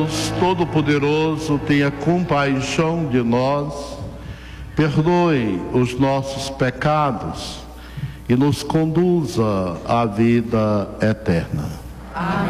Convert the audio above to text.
Deus Todo-Poderoso tenha compaixão de nós, perdoe os nossos pecados e nos conduza à vida eterna. Amém.